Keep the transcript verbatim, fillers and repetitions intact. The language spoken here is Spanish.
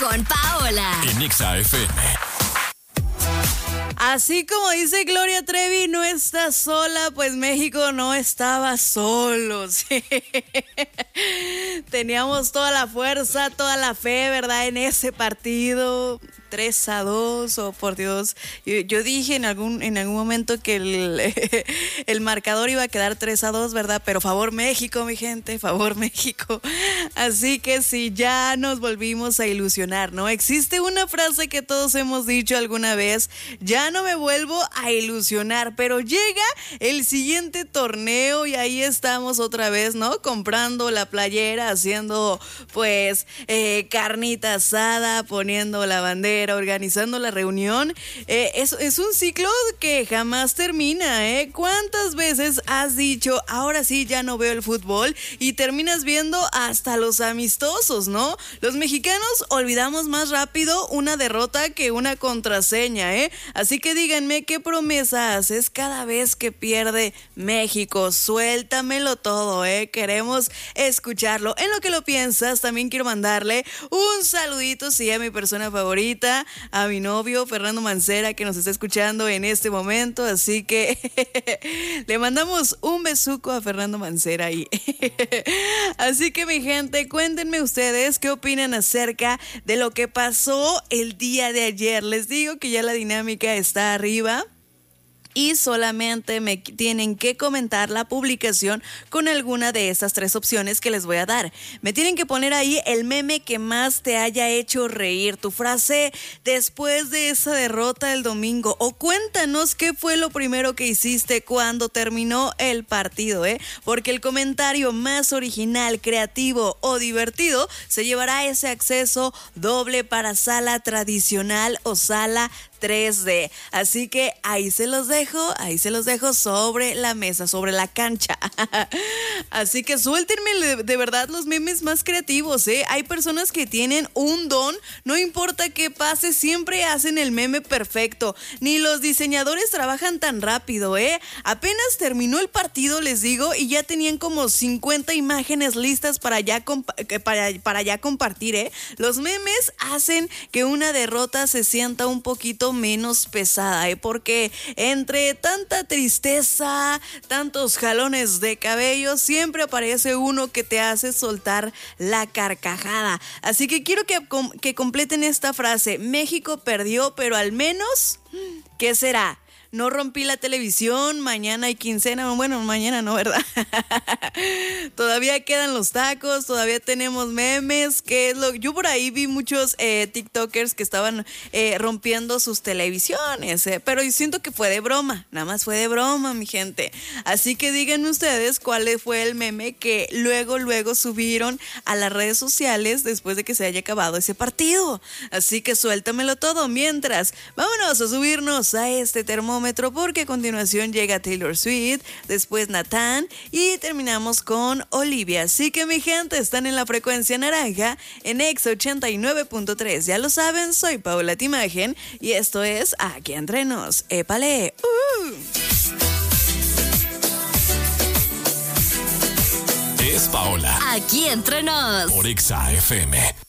con Paola. En Exa F M. Así como dice Gloria Trevi, no está sola, pues México no estaba solo. ¿Sí? Teníamos toda la fuerza, toda la fe, ¿verdad? En ese partido. tres a dos o por Dios. Yo, yo dije en algún, en algún momento que el, el marcador iba a quedar tres a dos, ¿verdad? Pero favor México, mi gente, favor México. Así que sí, ya nos volvimos a ilusionar, ¿no? Existe una frase que todos hemos dicho alguna vez: ya no me vuelvo a ilusionar, pero llega el siguiente torneo y ahí estamos otra vez, ¿no? Comprando la playera, haciendo pues eh, carnita asada, poniendo la bandera, organizando la reunión. Eh, es, es un ciclo que jamás termina, ¿eh? ¿Cuántas veces has dicho, ahora sí ya no veo el fútbol? Y terminas viendo hasta los amistosos, ¿no? Los mexicanos olvidamos más rápido una derrota que una contraseña, ¿eh? Así que díganme, ¿qué promesa haces cada vez que pierde México? Suéltamelo todo, ¿eh? Queremos escucharlo. En lo que lo piensas, también quiero mandarle un saludito, sí, a mi persona favorita, a mi novio Fernando Mancera, que nos está escuchando en este momento, así que le mandamos un besuco a Fernando Mancera ahí. Así que mi gente, cuéntenme ustedes qué opinan acerca de lo que pasó el día de ayer. Les digo que ya la dinámica está arriba y solamente me tienen que comentar la publicación con alguna de estas tres opciones que les voy a dar. Me tienen que poner ahí el meme que más te haya hecho reír, tu frase después de esa derrota el domingo, o cuéntanos qué fue lo primero que hiciste cuando terminó el partido, ¿eh? Porque el comentario más original, creativo o divertido se llevará ese acceso doble para sala tradicional o sala tres D. Así que ahí se los dejo, ahí se los dejo sobre la mesa, sobre la cancha. Así que suéltenme de verdad los memes más creativos, ¿eh? Hay personas que tienen un don, no importa qué pase, siempre hacen el meme perfecto. Ni los diseñadores trabajan tan rápido, ¿eh? Apenas terminó el partido, les digo, y ya tenían como cincuenta imágenes listas para ya, comp- para, para ya compartir, ¿eh? Los memes hacen que una derrota se sienta un poquito menos pesada, ¿eh? Porque entre tanta tristeza, tantos jalones de cabello, siempre aparece uno que te hace soltar la carcajada. Así que quiero que, que completen esta frase: México perdió, pero al menos, ¿qué será? No rompí la televisión, mañana hay quincena, bueno, mañana no, ¿verdad? Todavía quedan los tacos, todavía tenemos memes, que es lo... Yo por ahí vi muchos eh, TikTokers que estaban eh, rompiendo sus televisiones, eh, pero yo siento que fue de broma, nada más fue de broma, mi gente. Así que díganme ustedes cuál fue el meme que luego, luego subieron a las redes sociales después de que se haya acabado ese partido. Así que suéltamelo todo. Mientras, vámonos a subirnos a este termómetro, porque a continuación llega Taylor Swift, después Nathan y terminamos con Olivia. Así que mi gente, están en la frecuencia naranja en Exa ochenta y nueve punto tres. Ya lo saben, soy Paola Timagen y esto es Aquí Entre Nos. ¡Épale! ¡Uh! Es Paola. Aquí Entre Nos. Por Exa F M.